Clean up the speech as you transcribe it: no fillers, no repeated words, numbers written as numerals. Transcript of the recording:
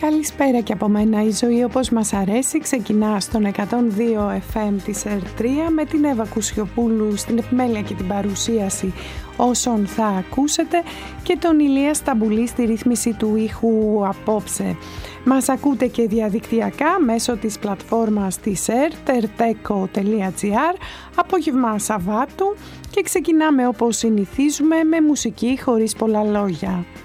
Καλησπέρα και από μένα. Η ζωή όπως μας αρέσει ξεκινά στον 102 FM της R3 με την Εύα Κουσιοπούλου στην επιμέλεια και την παρουσίαση όσων θα ακούσετε και τον Ηλία Σταμπουλή στη ρύθμιση του ήχου απόψε. Μας ακούτε και διαδικτυακά μέσω της πλατφόρμας της terteco.gr απόγευμα Σαββάτου και ξεκινάμε όπως συνηθίζουμε με μουσική χωρίς πολλά λόγια.